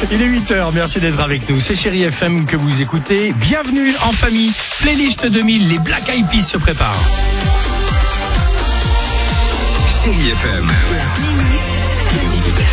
Il est 8h, merci d'être avec nous. C'est Chérie FM que vous écoutez. Bienvenue en famille. Playlist 2000, les Black Eyed Peas se préparent. Chérie FM. La playlist 2000.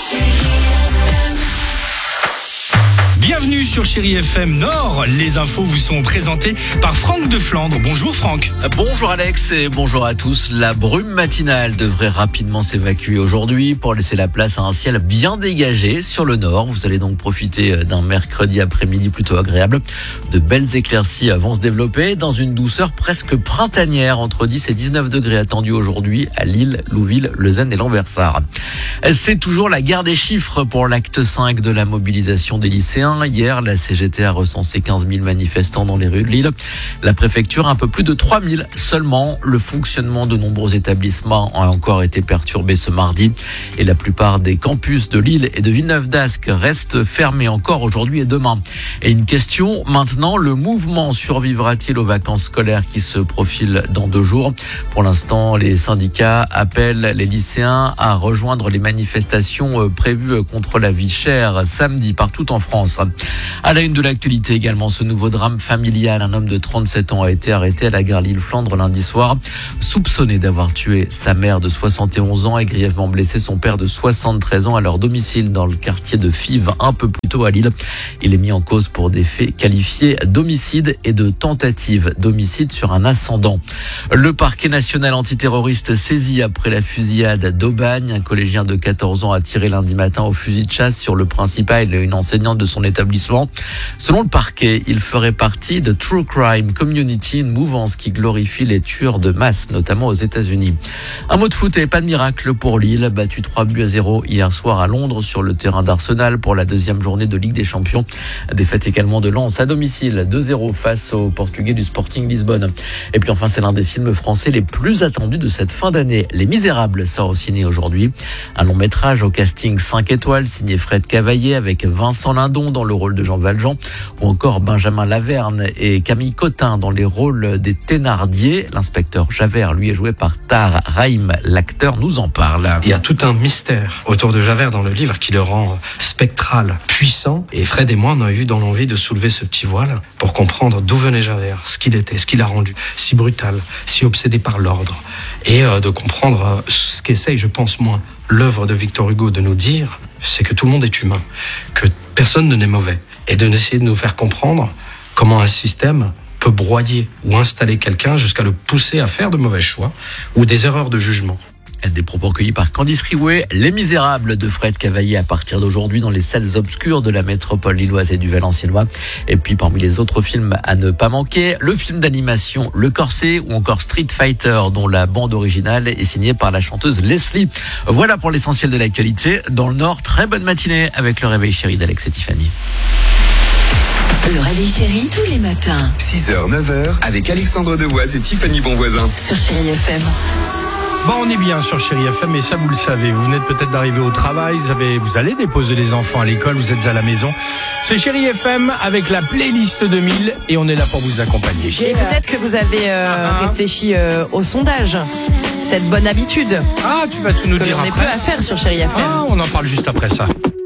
Bienvenue sur Chérie FM Nord. Les infos vous sont présentées par Franck de Flandre. Bonjour Franck. Bonjour Alex et bonjour à tous. La brume matinale devrait rapidement s'évacuer aujourd'hui pour laisser la place à un ciel bien dégagé sur le nord. Vous allez donc profiter d'un mercredi après-midi plutôt agréable. De belles éclaircies vont se développer dans une douceur presque printanière. Entre 10 et 19 degrés attendus aujourd'hui à Lille, Louville, Lausanne et Lambersart. C'est toujours la guerre des chiffres pour l'acte 5 de la mobilisation des lycéens. Hier, la CGT a recensé 15 000 manifestants dans les rues de Lille. La préfecture, un peu plus de 3 000 seulement. Le fonctionnement de nombreux établissements a encore été perturbé ce mardi. Et la plupart des campus de Lille et de Villeneuve-d'Ascq restent fermés encore aujourd'hui et demain. Et une question maintenant, le mouvement survivra-t-il aux vacances scolaires qui se profilent dans 2 jours? Pour l'instant, les syndicats appellent les lycéens à rejoindre les manifestations prévues contre la vie chère samedi partout en France. À la une de l'actualité également, ce nouveau drame familial. Un homme de 37 ans a été arrêté à la gare Lille-Flandre lundi soir, soupçonné d'avoir tué sa mère de 71 ans et grièvement blessé son père de 73 ans à leur domicile dans le quartier de Fives, un peu plus tôt à Lille. Il est mis en cause pour des faits qualifiés d'homicide et de tentative d'homicide sur un ascendant. Le parquet national antiterroriste saisi après la fusillade d'Aubagne. Un collégien de 14 ans a tiré lundi matin au fusil de chasse sur le principal et une enseignante de son établissement. Selon le parquet, il ferait partie de True Crime Community, une mouvance qui glorifie les tueurs de masse, notamment aux États-Unis. Un mot de foot et pas de miracle pour Lille, battu 3-0 hier soir à Londres sur le terrain d'Arsenal pour la 2e journée de Ligue des Champions. Défaite également de Lens à domicile, 2-0 face aux Portugais du Sporting Lisbonne. Et puis enfin, c'est l'un des films français les plus attendus de cette fin d'année. Les Misérables sort au ciné aujourd'hui. Un long métrage au casting 5 étoiles signé Fred Cavaillé avec Vincent Lindon dans le rôle de Jean Valjean ou encore Benjamin Laverne et Camille Cotin dans les rôles des Thénardier. L'inspecteur Javert, lui, est joué par Tahar Rahim. L'acteur nous en parle. Il y a tout un mystère autour de Javert dans le livre qui le rend spectral, puissant. Et Fred et moi, on a eu dans l'envie de soulever ce petit voile pour comprendre d'où venait Javert, ce qu'il était, ce qu'il a rendu si brutal, si obsédé par l'ordre. Et de comprendre ce qu'essaye, je pense moi, l'œuvre de Victor Hugo de nous dire, c'est que tout le monde est humain, que personne n'est mauvais. Et d'essayer de nous faire comprendre comment un système peut broyer ou installer quelqu'un jusqu'à le pousser à faire de mauvais choix ou des erreurs de jugement. Des propos recueillis par Candice Riouet. Les Misérables de Fred Cavaillé à partir d'aujourd'hui dans les salles obscures de la métropole lilloise et du Valenciennois. Et puis parmi les autres films à ne pas manquer, le film d'animation Le Corset ou encore Street Fighter dont la bande originale est signée par la chanteuse Leslie. Voilà pour l'essentiel de l'actualité. Dans le Nord, très bonne matinée avec le réveil chéri d'Alex et Tiffany. Le réveil chéri tous les matins 6h, 9h avec Alexandre Devoise et Tiffany Bonvoisin. sur Chérie FM. Bon, on est bien sur Chérie FM et ça vous le savez. Vous venez peut-être d'arriver au travail, vous allez déposer les enfants à l'école, vous êtes à la maison. C'est Chérie FM avec la playlist 2000 et on est là pour vous accompagner. Et peut-être que vous avez réfléchi au sondage, cette bonne habitude Ah, tu vas tout nous que dire l'on n'est après. plus à faire sur Chérie FM. Ah, on en parle juste après ça.